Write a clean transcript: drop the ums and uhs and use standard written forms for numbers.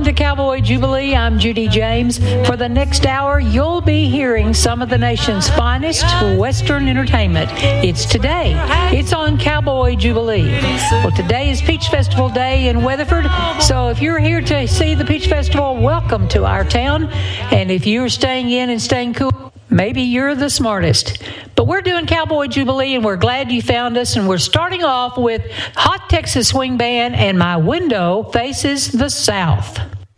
to Cowboy Jubilee. I'm Judy James. For the next hour, you'll be hearing some of the nation's finest Western entertainment. It's today. It's on Cowboy Jubilee. Well, today is Peach Festival Day in Weatherford, so if you're here to see the Peach Festival, welcome to our town. And if you're staying in and staying cool, maybe you're the smartest. But we're doing Cowboy Jubilee, and we're glad you found us. And we're starting off with Hot Texas Swing Band and My Window Faces the South.